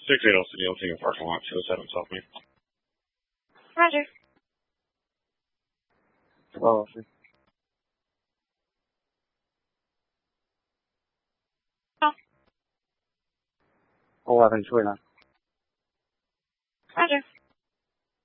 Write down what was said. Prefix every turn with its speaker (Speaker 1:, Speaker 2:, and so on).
Speaker 1: 680 City, I'll take a parking lot, 207 South Main.
Speaker 2: Roger.
Speaker 3: Oh, sí.
Speaker 2: Oh.
Speaker 3: O a Venezuela.